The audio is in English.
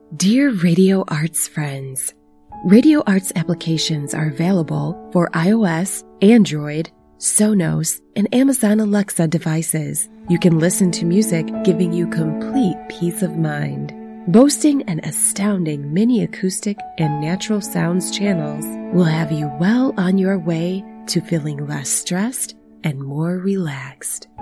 Dear Radio Arts friends, Radio Arts applications are available for iOS, Android, Sonos, and Amazon Alexa devices. You can listen to music giving you complete peace of mind. Boasting an astounding mini acoustic and natural sounds channels will have you well on your way to feeling less stressed and more relaxed.